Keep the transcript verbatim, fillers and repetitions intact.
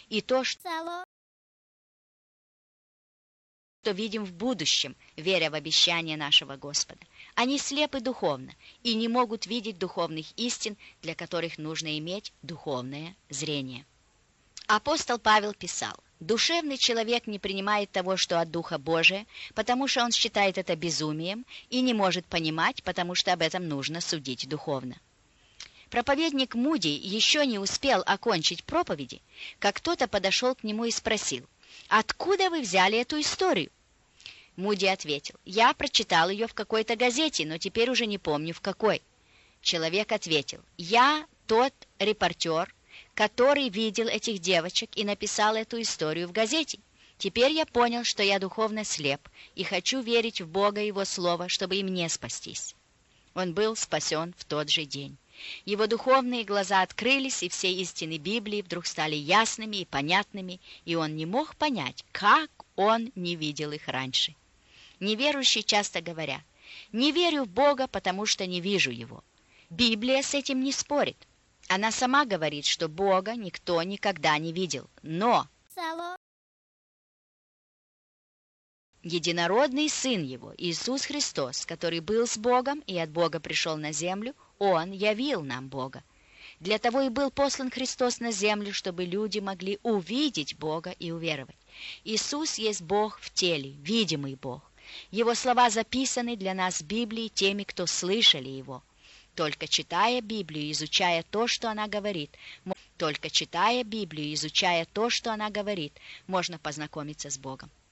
и то, что видим в будущем, веря в обещания нашего Господа. Они слепы духовно и не могут видеть духовных истин, для которых нужно иметь духовное зрение. Апостол Павел писал: «Душевный человек не принимает того, что от Духа Божия, потому что он считает это безумием и не может понимать, потому что об этом нужно судить духовно». Проповедник Муди еще не успел окончить проповеди, как кто-то подошел к нему и спросил: «Откуда вы взяли эту историю?» Муди ответил: «Я прочитал ее в какой-то газете, но теперь уже не помню в какой». Человек ответил: «Я тот репортер, который видел этих девочек и написал эту историю в газете. Теперь я понял, что я духовно слеп и хочу верить в Бога и Его Слово, чтобы и мне спастись». Он был спасен в тот же день. Его духовные глаза открылись, и все истины Библии вдруг стали ясными и понятными, и он не мог понять, как он не видел их раньше. Неверующие часто говорят: «Не верю в Бога, потому что не вижу Его». Библия с этим не спорит. Она сама говорит, что Бога никто никогда не видел. Но единородный Сын Его, Иисус Христос, который был с Богом и от Бога пришел на землю, Он явил нам Бога. Для того и был послан Христос на землю, чтобы люди могли увидеть Бога и уверовать. Иисус есть Бог в теле, видимый Бог. Его слова записаны для нас в Библии теми, кто слышали Его. Только читая Библию, изучая то, что она говорит, только читая Библию, изучая то, что она говорит, можно познакомиться с Богом.